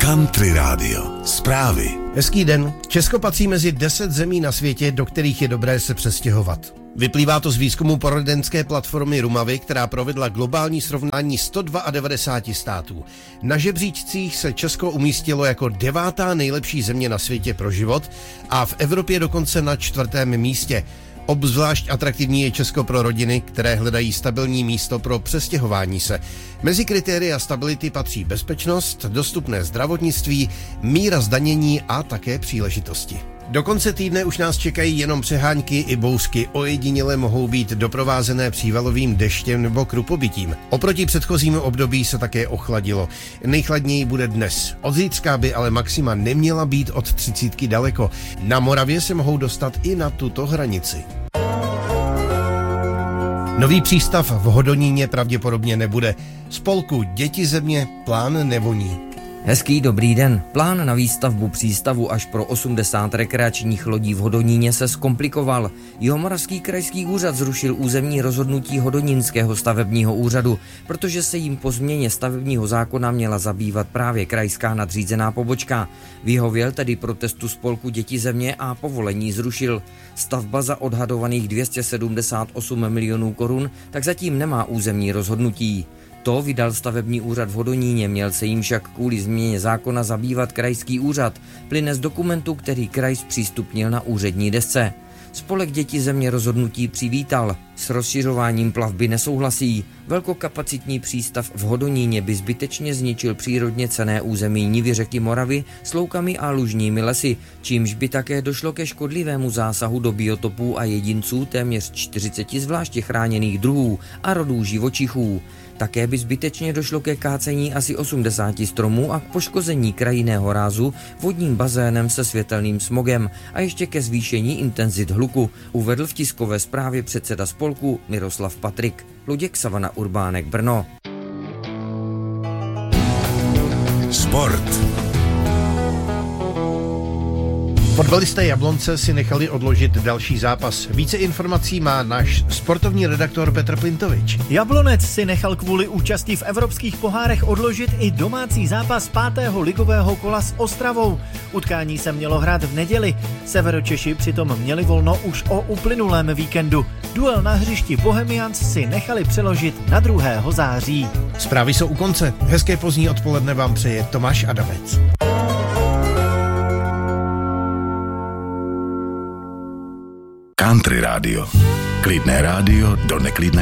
Country Radio. Zprávy. Hezký den. Česko patří mezi 10 zemí na světě, do kterých je dobré se přestěhovat. Vyplývá to z výzkumu poradenské platformy Rumavy, která provedla globální srovnání 192 států. Na žebříčcích se Česko umístilo jako 9. nejlepší země na světě pro život a v Evropě dokonce na 4. místě. Obzvlášť atraktivní je Česko pro rodiny, které hledají stabilní místo pro přestěhování se. Mezi kritéria stability patří bezpečnost, dostupné zdravotnictví, míra zdanění a také příležitosti. Do konce týdne už nás čekají jenom přehánky i bouřky, ojediněle mohou být doprovázené přívalovým deštěm nebo krupobytím. Oproti předchozímu období se také ochladilo. Nejchladněji bude dnes. Od zítřka by ale maxima neměla být od 30 daleko. Na Moravě se mohou dostat i na tuto hranici. Nový přístav v Hodoníně pravděpodobně nebude. Spolku Děti země plán nevoní. Hezký dobrý den. Plán na výstavbu přístavu až pro 80 rekreačních lodí v Hodoníně se zkomplikoval. Jihomoravský krajský úřad zrušil územní rozhodnutí Hodonínského stavebního úřadu, protože se jim po změně stavebního zákona měla zabývat právě krajská nadřízená pobočka. Vyhověl tedy protestu spolku Děti země a povolení zrušil. Stavba za odhadovaných 278 milionů korun tak zatím nemá územní rozhodnutí. To vydal stavební úřad v Hodoníně, měl se jim však kvůli změně zákona zabývat krajský úřad. Plyne z dokumentu, který kraj zpřístupnil na úřední desce. Spolek Děti země rozhodnutí přivítal. S rozšiřováním plavby nesouhlasí. Velkokapacitní přístav v Hodoníně by zbytečně zničil přírodně cenné území nivy řeky Moravy s loukami a lužními lesy, čímž by také došlo ke škodlivému zásahu do biotopů a jedinců téměř 40 zvláště chráněných druhů a rodů živočichů. Také by zbytečně došlo ke kácení asi 80 stromů a k poškození krajinného rázu vodním bazénem se světelným smogem a ještě ke zvýšení intenzit hluku, uvedl v tiskové zprávě předseda spolku Miroslav Patrik. Luděk Savana Urbánek, Brno. Sport. Fotbalisté Jablonce si nechali odložit další zápas. Více informací má náš sportovní redaktor Petr Plintovič. Jablonec si nechal kvůli účasti v evropských pohárech odložit i domácí zápas 5. ligového kola s Ostravou. Utkání se mělo hrát v neděli. Severočeši přitom měli volno už o uplynulém víkendu. Duel na hřišti Bohemians si nechali přeložit na 2. září. Zprávy jsou u konce. Hezké pozdní odpoledne vám přeje Tomáš Adamec. Country Radio. Klidné rádio do neklidné